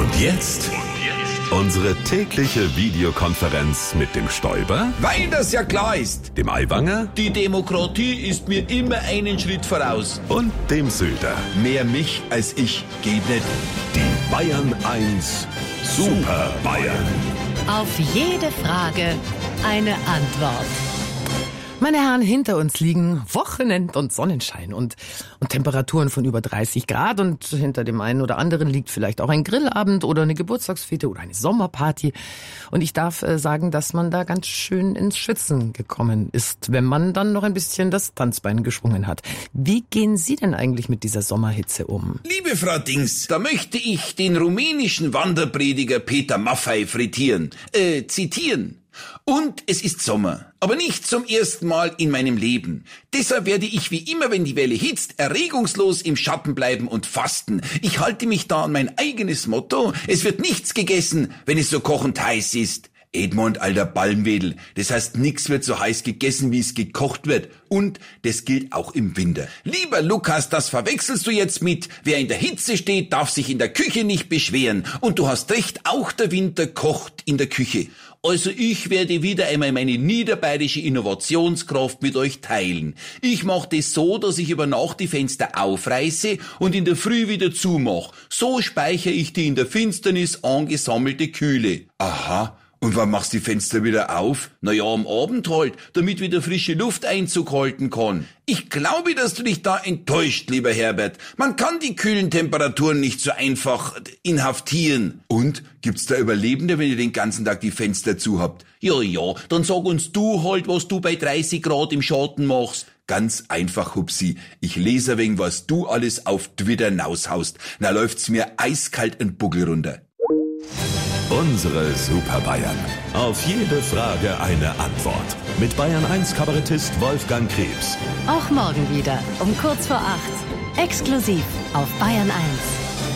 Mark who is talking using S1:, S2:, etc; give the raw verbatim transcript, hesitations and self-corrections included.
S1: Und jetzt unsere tägliche Videokonferenz mit dem Stoiber,
S2: weil das ja klar ist.
S1: dem Aiwanger
S2: Die Demokratie ist mir immer einen Schritt voraus.
S1: und dem Söder.
S2: Mehr mich als ich geht nicht.
S1: Die Bayern eins Super Bayern.
S3: Auf jede Frage eine Antwort.
S4: Meine Herren, hinter uns liegen Wochenend und Sonnenschein und, und Temperaturen von über dreißig Grad und hinter dem einen oder anderen liegt vielleicht auch ein Grillabend oder eine Geburtstagsfete oder eine Sommerparty. Und ich darf äh, sagen, dass man da ganz schön ins Schwitzen gekommen ist, wenn man dann noch ein bisschen das Tanzbein geschwungen hat. Wie gehen Sie denn eigentlich mit dieser Sommerhitze um?
S2: Liebe Frau Dings, da möchte ich den rumänischen Wanderprediger Peter Maffei frittieren, äh, zitieren. Und es ist Sommer, aber nicht zum ersten Mal in meinem Leben. Deshalb werde ich wie immer, wenn die Welle hitzt, erregungslos im Schatten bleiben und fasten. Ich halte mich da an mein eigenes Motto. Es wird nichts gegessen, wenn es so kochend heiß ist. Edmund, alter Balmwedel, das heißt, nix wird so heiß gegessen, wie es gekocht wird. Und das gilt auch im Winter. Lieber Lukas, das verwechselst du jetzt mit, wer in der Hitze steht, darf sich in der Küche nicht beschweren. Und du hast recht, auch der Winter kocht in der Küche. Also ich werde wieder einmal meine niederbayerische Innovationskraft mit euch teilen. Ich mache das so, dass ich über Nacht die Fenster aufreiße und in der Früh wieder zumache. So speichere ich die in der Finsternis angesammelte Kühle. Aha. Und wann machst du die Fenster wieder auf? Na ja, am Abend halt, damit wieder frische Luft Einzug halten kann. Ich glaube, dass du dich da enttäuscht, lieber Herbert. Man kann die kühlen Temperaturen nicht so einfach inhaftieren. Und? Gibt's da Überlebende, wenn ihr den ganzen Tag die Fenster zu habt? Ja, ja, dann sag uns du halt, was du bei dreißig Grad im Schatten machst. Ganz einfach, Hupsi. Ich lese wegen, was du alles auf Twitter naushaust. Na läuft's mir eiskalt ein Buckel runter.
S1: Unsere Super Bayern. Auf jede Frage eine Antwort. Mit Bayern eins Kabarettist Wolfgang Krebs.
S3: Auch morgen wieder um kurz vor acht. Exklusiv auf Bayern eins.